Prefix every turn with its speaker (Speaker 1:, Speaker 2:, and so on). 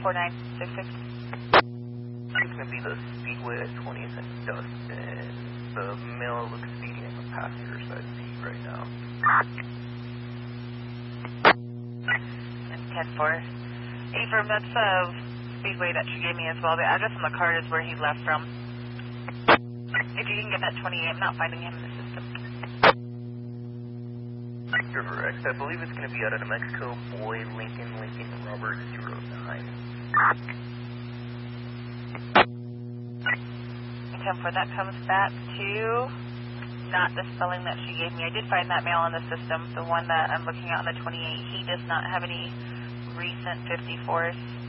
Speaker 1: 4966.
Speaker 2: It's going to be the Speedway at 20th and Dustin. The male looks speedy on the passenger side seat right now.
Speaker 1: And 10-4. Affirm, that's Speedway that she gave me as well. The address on the card is where he left from. If you can get that 28, I'm not finding him in the system.
Speaker 2: Correct. I believe it's going to be out of New Mexico. Boy, Lincoln, Robert 09.
Speaker 1: 10-4, that comes back to not the spelling that she gave me. I did find that mail in the system, the one that I'm looking at on the 28. He does not have any recent 54s.